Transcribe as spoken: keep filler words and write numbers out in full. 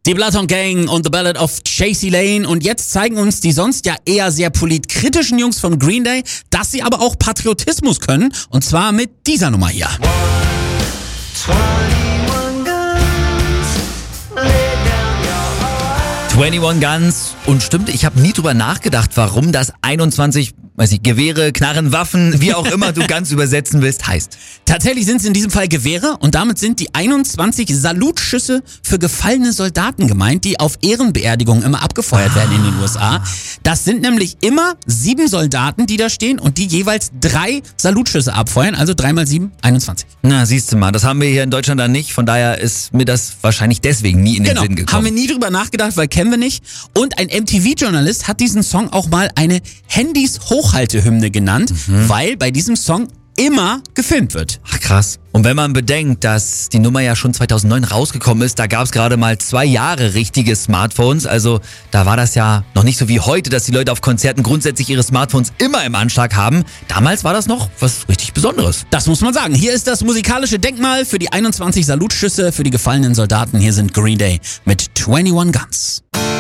Die Bloodhound Gang und The Ballad of Chasey Lane. Und jetzt zeigen uns die sonst ja eher sehr politkritischen Jungs von Green Day, dass sie aber auch Patriotismus können. Und zwar mit dieser Nummer hier. einundzwanzig Guns. Und stimmt, ich habe nie drüber nachgedacht, warum das einundzwanzig, weiß ich, Gewehre, Knarren, Waffen, wie auch immer du ganz übersetzen willst, heißt. Tatsächlich sind es in diesem Fall Gewehre und damit sind die einundzwanzig Salutschüsse für gefallene Soldaten gemeint, die auf Ehrenbeerdigungen immer abgefeuert werden in den U S A. Das sind nämlich immer sieben Soldaten, die da stehen und die jeweils drei Salutschüsse abfeuern, also drei mal sieben, einundzwanzig. Na, siehst du mal, das haben wir hier in Deutschland dann nicht, von daher ist mir das wahrscheinlich deswegen nie in den genau, Sinn gekommen. Haben wir nie drüber nachgedacht, weil kennen wir nicht. Und ein M T V-Journalist hat diesen Song auch mal eine Handys-Hochhaltehymne genannt, mhm. weil bei diesem Song immer gefilmt wird. Ach krass. Und wenn man bedenkt, dass die Nummer ja schon zweitausendneun rausgekommen ist, da gab es gerade mal zwei Jahre richtige Smartphones. Also da war das ja noch nicht so wie heute, dass die Leute auf Konzerten grundsätzlich ihre Smartphones immer im Anschlag haben. Damals war das noch was richtig Besonderes. Das muss man sagen. Hier ist das musikalische Denkmal für die einundzwanzig Salutschüsse für die gefallenen Soldaten. Hier sind Green Day mit einundzwanzig Guns.